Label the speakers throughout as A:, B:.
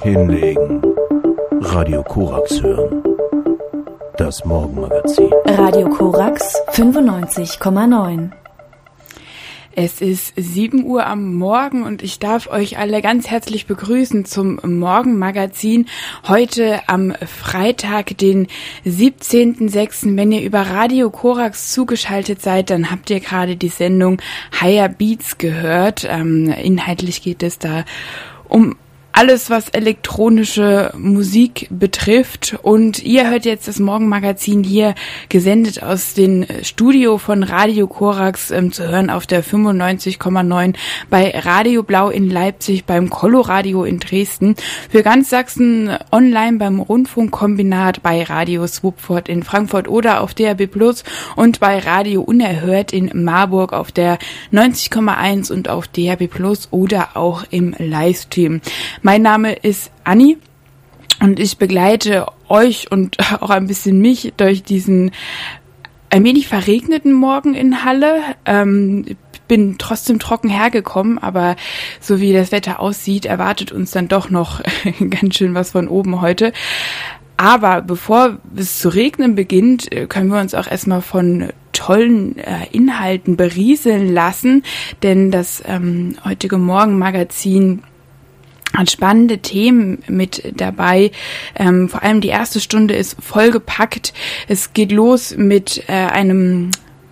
A: Hinlegen. Radio Korax hören. Das Morgenmagazin.
B: Radio Korax 95,9.
C: Es ist 7 Uhr am Morgen und ich darf euch alle ganz herzlich begrüßen zum Morgenmagazin. Heute am Freitag, den 17.06. Wenn ihr über Radio Korax zugeschaltet seid, dann habt ihr gerade die Sendung Higher Beats gehört. Inhaltlich geht es da um alles, was elektronische Musik betrifft. Und ihr hört jetzt das Morgenmagazin hier gesendet aus dem Studio von Radio Korax, zu hören auf der 95,9 bei Radio Blau in Leipzig, beim Coloradio in Dresden, für ganz Sachsen online beim Rundfunkkombinat, bei Radio Swupford in Frankfurt oder auf DAB+ und bei Radio Unerhört in Marburg auf der 90,1 und auf DAB+ oder auch im Livestream. Mein Name ist Anni und ich begleite euch und auch ein bisschen mich durch diesen ein wenig verregneten Morgen in Halle. Bin trotzdem trocken hergekommen, aber so wie das Wetter aussieht, erwartet uns dann doch noch ganz schön was von oben heute. Aber bevor es zu regnen beginnt, können wir uns auch erstmal von tollen Inhalten berieseln lassen, denn das heutige Morgenmagazin hat spannende Themen mit dabei. Vor allem die erste Stunde ist vollgepackt. Es geht los mit einem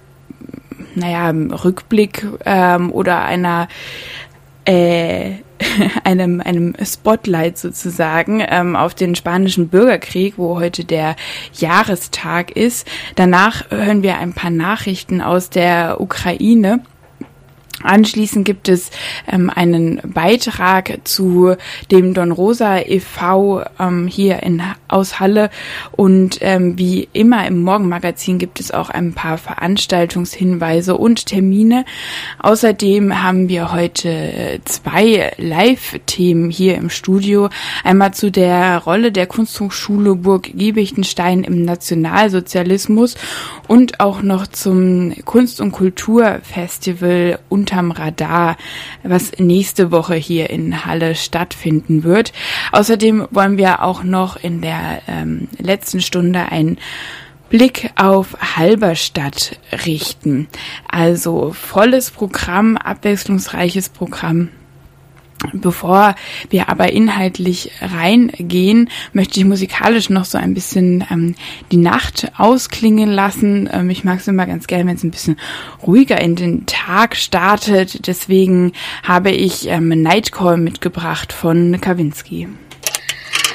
C: Rückblick oder einem Spotlight sozusagen auf den spanischen Bürgerkrieg, wo heute der Jahrestag ist. Danach hören wir ein paar Nachrichten aus der Ukraine. Anschließend gibt es einen Beitrag zu dem Don Rosa e.V. Hier aus Halle und wie immer im Morgenmagazin gibt es auch ein paar Veranstaltungshinweise und Termine. Außerdem haben wir heute 2 Live-Themen hier im Studio. Einmal zu der Rolle der Kunsthochschule Burg Giebichenstein im Nationalsozialismus und auch noch zum Kunst- und Kulturfestival unterm Radar, was nächste Woche hier in Halle stattfinden wird. Außerdem wollen wir auch noch in der letzten Stunde einen Blick auf Halberstadt richten. Also volles Programm, abwechslungsreiches Programm. Bevor wir aber inhaltlich reingehen, möchte ich musikalisch noch so ein bisschen die Nacht ausklingen lassen. Ich mag es immer ganz gerne, wenn es ein bisschen ruhiger in den Tag startet. Deswegen habe ich Nightcall mitgebracht von Kavinsky.